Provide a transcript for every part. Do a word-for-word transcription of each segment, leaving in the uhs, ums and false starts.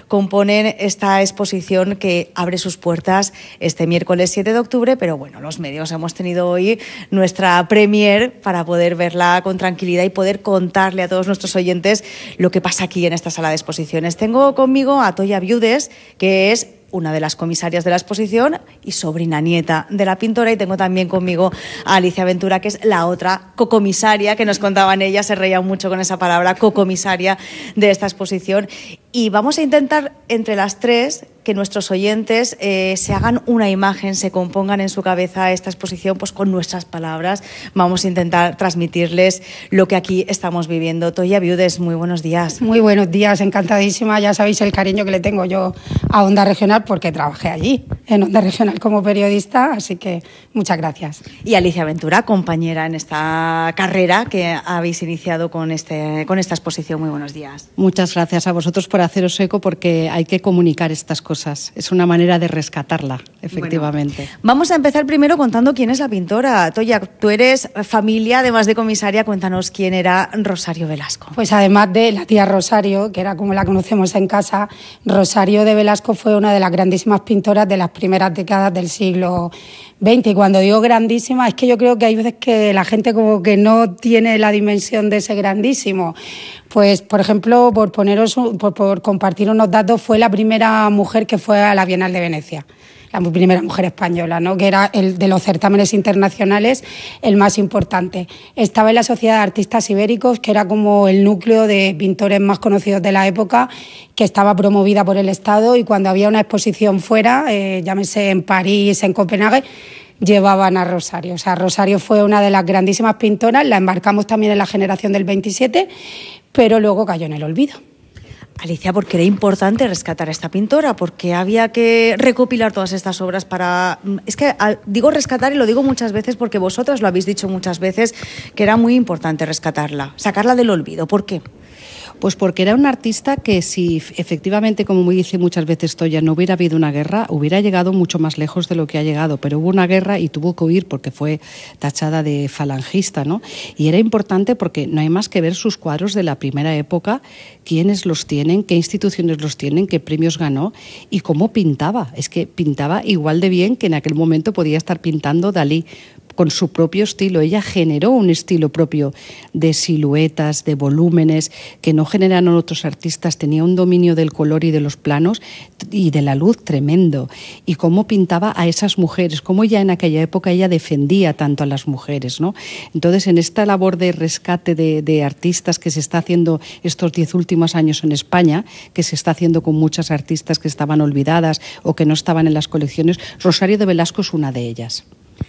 componen esta exposición que abre sus puertas este miércoles siete de octubre, pero bueno, los medios hemos tenido hoy nuestra premier para poder verla con tranquilidad y poder contarle a todos nuestros oyentes lo que pasa aquí en esta sala de exposiciones. Tengo conmigo a Toya Viudes, que es una de las comisarias de la exposición y sobrina nieta de la pintora, y tengo también conmigo a Alicia Ventura, que es la otra cocomisaria, que nos contaban ellas, se reían mucho con esa palabra, cocomisaria de esta exposición. Y vamos a intentar entre las tres que nuestros oyentes eh, se hagan una imagen, se compongan en su cabeza esta exposición pues con nuestras palabras. Vamos a intentar transmitirles lo que aquí estamos viviendo. Toya Viudes, muy buenos días. Muy buenos días, encantadísima. Ya sabéis el cariño que le tengo yo a Onda Regional porque trabajé allí, en Onda Regional como periodista, así que muchas gracias. Y Alicia Ventura, compañera en esta carrera que habéis iniciado con, este, con esta exposición. Muy buenos días. Muchas gracias a vosotros por haceros eco, porque hay que comunicar estas cosas. Es una manera de rescatarla, efectivamente. Bueno, vamos a empezar primero contando quién es la pintora. Toya, tú eres familia, además de comisaria, cuéntanos quién era Rosario Velasco. Pues además de la tía Rosario, que era como la conocemos en casa, Rosario de Velasco fue una de las grandísimas pintoras de las primeras décadas del siglo veinte. Y cuando digo grandísima, es que yo creo que hay veces que la gente como que no tiene la dimensión de ese grandísimo. Pues, por ejemplo, por poneros, por, por compartir unos datos, fue la primera mujer que fue a la Bienal de Venecia, la primera mujer española, ¿no? Que era el de los certámenes internacionales el más importante. Estaba en la Sociedad de Artistas Ibéricos, que era como el núcleo de pintores más conocidos de la época, que estaba promovida por el Estado, y cuando había una exposición fuera, eh, llámese en París, en Copenhague, llevaban a Rosario. O sea, Rosario fue una de las grandísimas pintoras, la embarcamos también en la generación del veintisiete, pero luego cayó en el olvido. Alicia, ¿por qué era importante rescatar a esta pintora? ¿Por qué había que recopilar todas estas obras para...? Es que digo rescatar y lo digo muchas veces porque vosotras lo habéis dicho muchas veces, que era muy importante rescatarla, sacarla del olvido. ¿Por qué? Pues porque era un artista que, si efectivamente, como me dice muchas veces Toya, no hubiera habido una guerra, hubiera llegado mucho más lejos de lo que ha llegado. Pero hubo una guerra y tuvo que huir porque fue tachada de falangista, ¿no? Y era importante porque no hay más que ver sus cuadros de la primera época, quiénes los tienen, qué instituciones los tienen, qué premios ganó y cómo pintaba. Es que pintaba igual de bien que en aquel momento podía estar pintando Dalí, con su propio estilo. Ella generó un estilo propio de siluetas, de volúmenes, que no generaron otros artistas. Tenía un dominio del color y de los planos y de la luz tremendo. Y cómo pintaba a esas mujeres, cómo ya en aquella época ella defendía tanto a las mujeres, ¿no? Entonces, en esta labor de rescate de, de artistas que se está haciendo estos diez últimos años en España, que se está haciendo con muchas artistas que estaban olvidadas o que no estaban en las colecciones, Rosario de Velasco es una de ellas.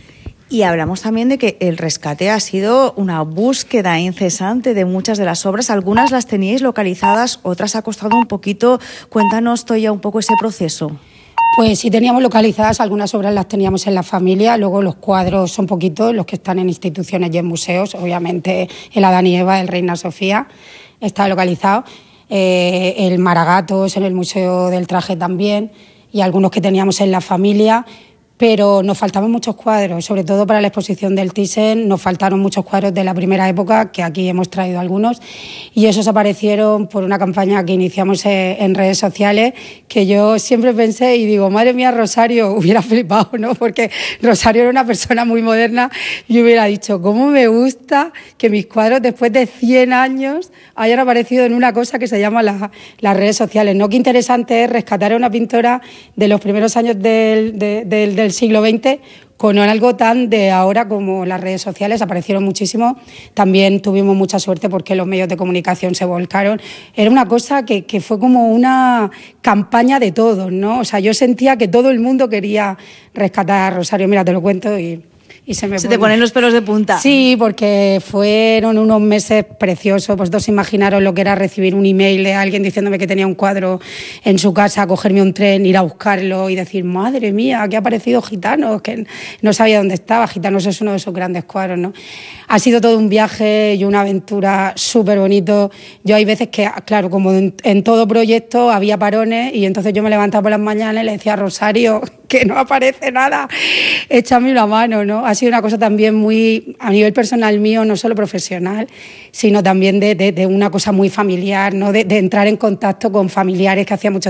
Y hablamos también de que el rescate ha sido una búsqueda incesante de muchas de las obras. Algunas las teníais localizadas, otras ha costado un poquito. Cuéntanos, Toya, un poco ese proceso. Pues sí teníamos localizadas, algunas obras las teníamos en la familia, luego los cuadros son poquitos, los que están en instituciones y en museos. Obviamente el Adán y Eva, el Reina Sofía, está localizado. Eh, el Maragatos en el Museo del Traje también, y algunos que teníamos en la familia. Pero nos faltaban muchos cuadros, sobre todo para la exposición del Thyssen, nos faltaron muchos cuadros de la primera época, que aquí hemos traído algunos, y esos aparecieron por una campaña que iniciamos en redes sociales, que yo siempre pensé y digo, madre mía, Rosario, hubiera flipado, ¿no? Porque Rosario era una persona muy moderna y hubiera dicho, cómo me gusta que mis cuadros después de cien años hayan aparecido en una cosa que se llama la, las redes sociales, ¿no? Qué interesante es rescatar a una pintora de los primeros años del, del, del, del siglo veinte con algo tan de ahora como las redes sociales. Aparecieron muchísimo. También tuvimos mucha suerte porque los medios de comunicación se volcaron. Era una cosa que, que fue como una campaña de todos, ¿no? O sea, yo sentía que todo el mundo quería rescatar a Rosario. Mira, te lo cuento y... Y se me se pone... te ponen los pelos de punta. Sí, porque fueron unos meses preciosos. Vosotros imaginaros lo que era recibir un email de alguien diciéndome que tenía un cuadro en su casa, cogerme un tren, ir a buscarlo y decir, madre mía, que ha aparecido Gitanos, que no sabía dónde estaba. Gitanos es uno de esos grandes cuadros, ¿no? Ha sido todo un viaje y una aventura súper bonito. Yo hay veces que, claro, como en, en todo proyecto había parones, y entonces yo me levantaba por las mañanas y le decía a Rosario que no aparece nada, échame una mano, ¿no? Ha sido una cosa también muy, a nivel personal mío, no solo profesional, sino también de, de, de una cosa muy familiar, ¿no? De, de entrar en contacto con familiares que hacía mucho